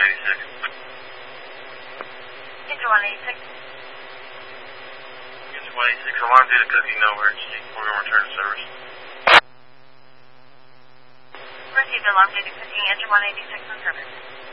Engine 186. Engine 186, alarm due to cooking, no emergency. We're going to return to service. Received alarm due to cooking, engine 186 on service.